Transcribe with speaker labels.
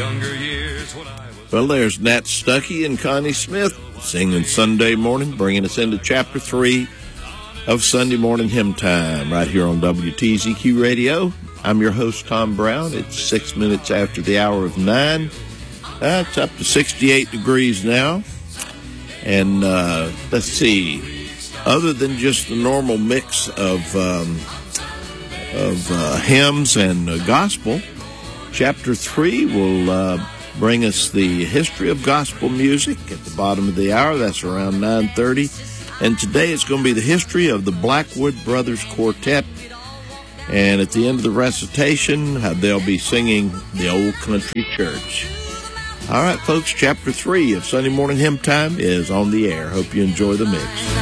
Speaker 1: Well, there's Nat Stuckey and Connie Smith singing Sunday Morning, bringing us into Chapter 3 of Sunday Morning Hymn Time right here on WTZQ Radio. I'm your host, Tom Brown. It's 6 minutes after the hour of 9. It's up to 68 degrees now. And let's see, other than just the normal mix of hymns and gospel, Chapter 3 will bring us the history of gospel music at the bottom of the hour. That's around 9:30. And today it's going to be the history of the Blackwood Brothers Quartet. And at the end of the recitation, they'll be singing The Old Country Church. All right, folks, Chapter 3 of Sunday Morning Hymn Time is on the air. Hope you enjoy the mix.